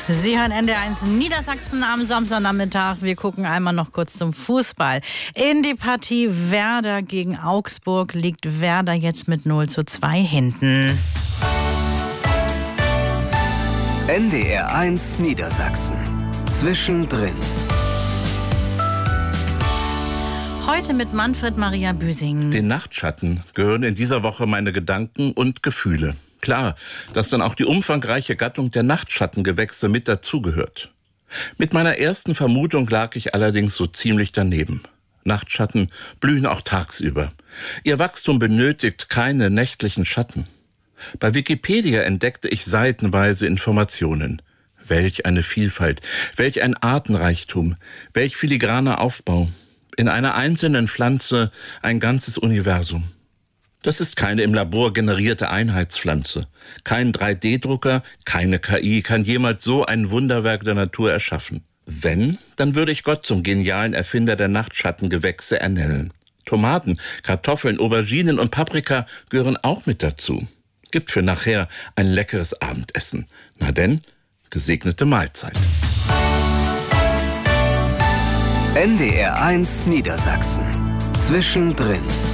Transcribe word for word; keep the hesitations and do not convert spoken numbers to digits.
Sie hören N D R eins Niedersachsen am Samstagnachmittag. Wir gucken einmal noch kurz zum Fußball. In die Partie Werder gegen Augsburg liegt Werder jetzt mit null zu zwei hinten. N D R eins Niedersachsen. Zwischendrin. Heute mit Manfred Maria Büsing. Den Nachtschatten gehören in dieser Woche meine Gedanken und Gefühle. Klar, dass dann auch die umfangreiche Gattung der Nachtschattengewächse mit dazugehört. Mit meiner ersten Vermutung lag ich allerdings so ziemlich daneben. Nachtschatten blühen auch tagsüber. Ihr Wachstum benötigt keine nächtlichen Schatten. Bei Wikipedia entdeckte ich seitenweise Informationen. Welch eine Vielfalt, welch ein Artenreichtum, welch filigraner Aufbau. In einer einzelnen Pflanze ein ganzes Universum. Das ist keine im Labor generierte Einheitspflanze. Kein drei D Drucker, keine K I kann jemals so ein Wunderwerk der Natur erschaffen. Wenn, dann würde ich Gott zum genialen Erfinder der Nachtschattengewächse ernennen. Tomaten, Kartoffeln, Auberginen und Paprika gehören auch mit dazu. Gibt für nachher ein leckeres Abendessen. Na denn, gesegnete Mahlzeit. N D R eins Niedersachsen. Zwischendrin.